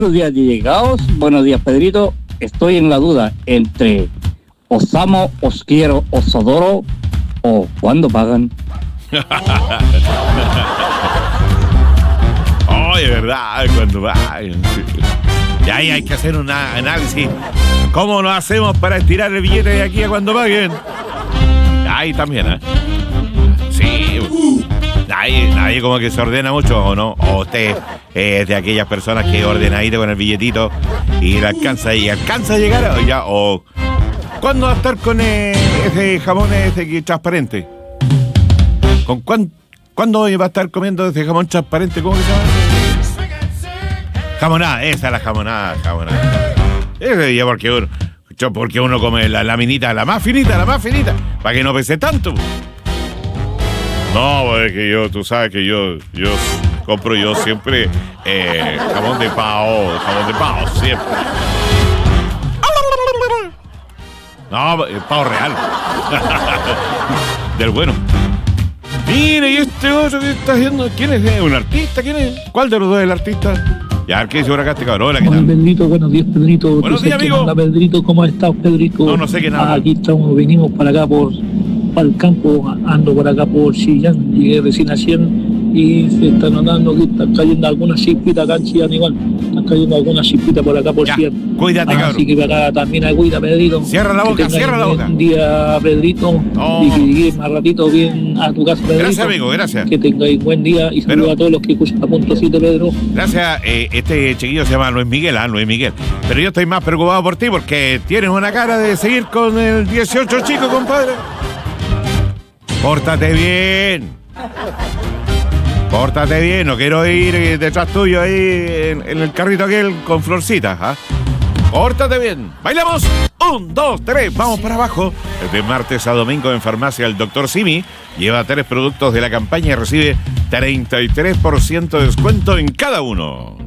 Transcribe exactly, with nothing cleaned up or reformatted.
Buenos días, D J Caos. Buenos días, Pedrito. Estoy en la duda entre os amo, os quiero, os adoro o ¿cuándo pagan? Oye, verdad, cuando vayan. Y ahí hay que hacer un análisis. ¿Cómo lo hacemos para estirar el billete de aquí a cuando paguen? Ahí también, ¿eh? Sí. Nadie, nadie como que se ordena mucho, ¿o no? O usted es de aquellas personas que ordenadito con el billetito y le alcanza y alcanza a llegar o ya, o ¿cuándo va a estar con eh, ese jamón ese que transparente? ¿Con cuán, cuándo va a estar comiendo ese jamón transparente? ¿Cómo que se llama? Jamonada, esa es la jamonada, jamonada. Ese día porque uno, porque uno come la, la minita, la más finita, la más finita, para que no pese tanto. No, es que yo, tú sabes que yo, yo compro yo siempre eh, jamón de pavo, jamón de pavo, siempre. No, eh, pavo real. Del bueno. Mire, ¿y este otro que está haciendo? ¿Quién es? ¿Un artista? ¿Quién es? ¿Cuál de los dos es el artista? Ya, ¿qué dice ahora acá este cabrón? Hola, ¿qué tal? Hola, Pedrito, buenos días, Pedrito. Buenos días, amigo. Hola, Pedrito, ¿cómo estás, Pedrito? No, no sé qué nada. Ah, aquí estamos, venimos para acá por para el campo, ando por acá por Chillán, llegué recién ayer y se están notando que están cayendo algunas chispitas acá en Chillán igual. Están cayendo algunas chispitas por acá por ya, Chillán. Cuídate, ah, cabrón. Así que para acá también hay cuida, Pedrito. Cierra la boca, cierra la boca. Buen día, Pedrito. Oh. Y que llegues más ratito bien a tu casa, Pedrito. Gracias, amigo, gracias. Que tengáis buen día y saludos a todos los que escuchan a punto siete, Pedro. Gracias, eh, este chiquillo se llama Luis Miguel, ah, Luis Miguel. Pero yo estoy más preocupado por ti porque tienes una cara de seguir con el dieciocho chico, compadre. Pórtate bien. Pórtate bien, no quiero ir detrás tuyo ahí en, en el carrito aquel con florcitas, ¿ah? Pórtate bien. Bailamos. Un, dos, tres, vamos para abajo. De martes a domingo en Farmacia el doctor Simi lleva tres productos de la campaña y recibe treinta y tres por ciento de descuento en cada uno.